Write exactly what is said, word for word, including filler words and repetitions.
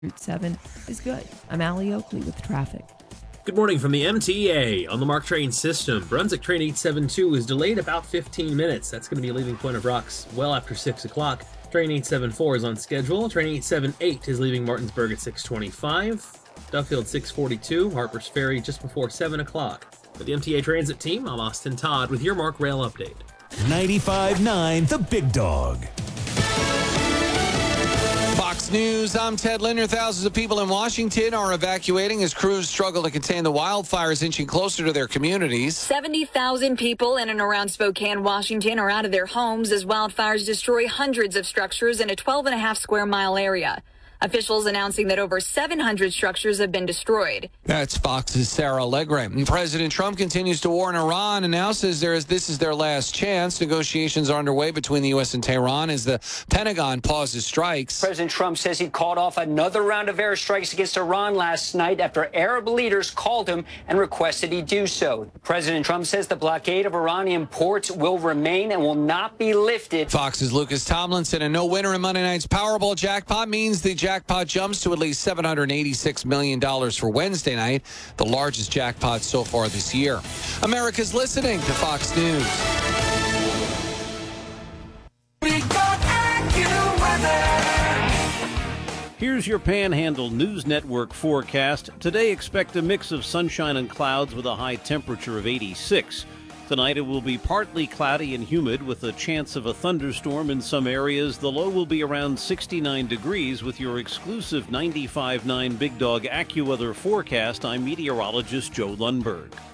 Route seven is good. I'm Allie Oakley with traffic. Good morning from the M T A. On the MARC train system, Brunswick train eight seven two is delayed about fifteen minutes. That's going to be leaving Point of Rocks well after six o'clock. Train eight seven four is on schedule. Train eight seven eight is leaving Martinsburg at six twenty-five. Duffield six forty-two. Harper's Ferry just before seven o'clock. For the M T A Transit team, I'm Austin Todd with your MARC Rail Update. ninety-five point nine The Big Dog. Fox News, I'm Ted Linder. Thousands of people in Washington are evacuating as crews struggle to contain the wildfires inching closer to their communities. seventy thousand people in and around Spokane, Washington are out of their homes as wildfires destroy hundreds of structures in a twelve and a half square mile area. Officials announcing that over seven hundred structures have been destroyed. That's Fox's Sarah Allegre. And President Trump continues to warn Iran and now says there is, this is their last chance. Negotiations are underway between the U S and Tehran as the Pentagon pauses strikes. President Trump says he called off another round of airstrikes against Iran last night after Arab leaders called him and requested he do so. President Trump says the blockade of Iranian ports will remain and will not be lifted. Fox's Lucas Tomlinson. And no winner in Monday night's Powerball jackpot means the jackpot jumps to at least seven hundred eighty-six million dollars for Wednesday night, the largest jackpot so far this year. America's listening to Fox News. Here's your Panhandle News Network forecast. Today, expect a mix of sunshine and clouds with a high temperature of eighty-six. Tonight, it will be partly cloudy and humid with a chance of a thunderstorm in some areas. The low will be around sixty-nine degrees with your exclusive ninety-five point nine Big Dog AccuWeather forecast. I'm meteorologist Joe Lundberg.